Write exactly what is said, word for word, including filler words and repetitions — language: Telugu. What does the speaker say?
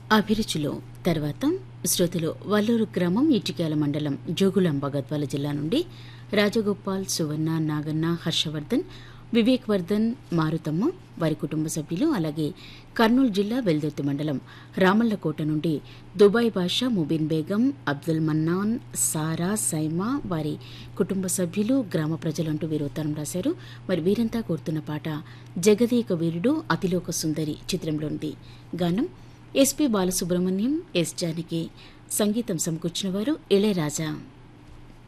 అభిరుచిలో తర్వాత శ్రోతలు వల్లూరు గ్రామం ఇటిక్యాల మండలం జోగులాంబ గద్వాల జిల్లా నుండి రాజగోపాల్, సువర్ణ, నాగన్న, హర్షవర్ధన్, వివేక్ వర్ధన్, మారుతమ్మ, వారి కుటుంబ సభ్యులు, అలాగే కర్నూలు జిల్లా వెల్దుర్తి మండలం రామల్లకోట నుండి దుబాయ్ బాషా, ముబీన్ బేగం, అబ్దుల్ మన్నాన్, సారా, సైమా, వారి కుటుంబ సభ్యులు, గ్రామ ప్రజలంటూ వీరు ఉత్తరం రాశారు. మరి వీరంతా కోరుతున్న పాట జగదేక వీరుడు అతిలోక సుందరి చిత్రంలోనిది. గానం ఎస్పి బాలసుబ్రహ్మణ్యం, ఎస్ జానకి, సంగీతం సమకూర్చిన వారు ఇళయరాజా.